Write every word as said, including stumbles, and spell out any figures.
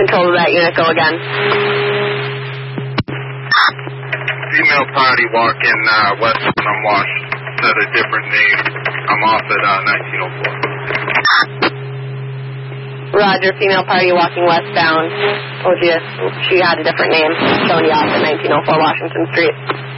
Control of that unit, go again. Female party walking uh, westbound on Wash. Said a different name. I'm off at uh, nineteen oh four. Roger, female party walking westbound. Oh, dear. She had a different name. Showing you off at nineteen oh four Washington Street.